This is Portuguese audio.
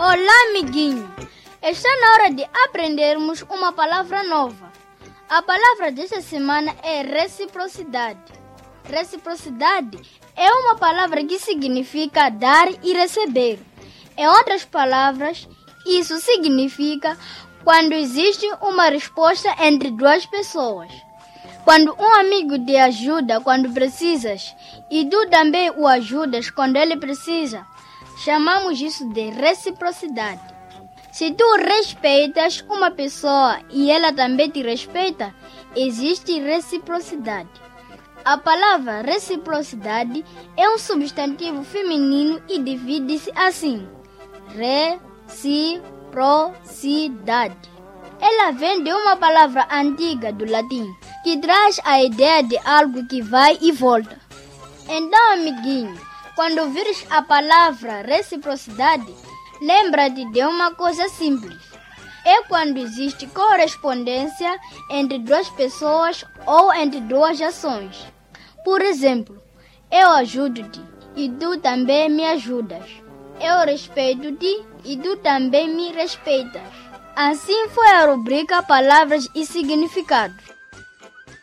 Olá, amiguinho! Está na hora de aprendermos uma palavra nova. A palavra desta semana é reciprocidade. Reciprocidade é uma palavra que significa dar e receber. Em outras palavras, isso significa quando existe uma resposta entre duas pessoas. Quando um amigo te ajuda quando precisas e tu também o ajudas quando ele precisa, chamamos isso de reciprocidade. Se tu respeitas uma pessoa e ela também te respeita, existe reciprocidade. A palavra reciprocidade é um substantivo feminino e divide-se assim: reciprocidade. Ela vem de uma palavra antiga do latim, que traz a ideia de algo que vai e volta. Então, amiguinho, quando ouvires a palavra reciprocidade, lembra-te de uma coisa simples. É quando existe correspondência entre duas pessoas ou entre duas ações. Por exemplo, eu ajudo-te e tu também me ajudas. Eu respeito-te e tu também me respeitas. Assim foi a rubrica Palavras e Significados.